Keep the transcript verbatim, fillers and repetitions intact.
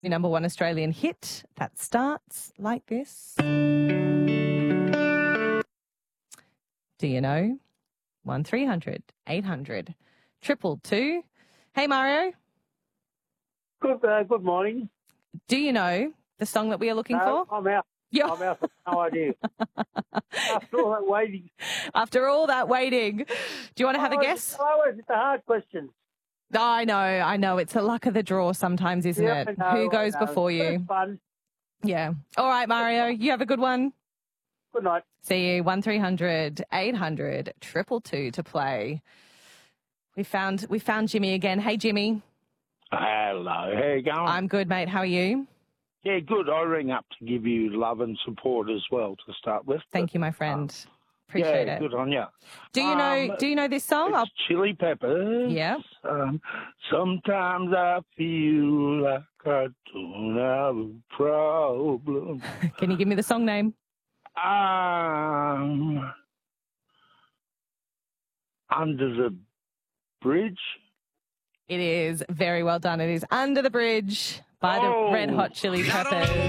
The number one Australian hit that starts like this. Do you know? one three hundred eight hundred triple two. Hey, Mario. Good, uh, good morning. Do you know the song that we are looking No, for? I'm out. You're... I'm out. No idea. After all that waiting. After all that waiting. Do you want to have oh, a guess? Oh, it's a hard question. I know, I know. It's a luck of the draw sometimes, isn't yeah, it? know, Who goes before it's you? Fun. Yeah. All right, Mario. You have a good one. Good night. See you. one three hundred eight hundred triple two to play. We found we found Jimmy again. Hey, Jimmy. Hello. How you going? I'm good, mate. How are you? Yeah, good. I ring up to give you love and support as well to start with. Thank but, you, my friend. Um, Appreciate yeah, it. good on you. Do you know? Um, Do you know this song? It's Chili Peppers. Yeah. Um, sometimes I feel like I don't have a problem. Can you give me the song name? Um, Under the Bridge. It is very well done. It is Under the Bridge by Oh. the Red Hot Chili Peppers.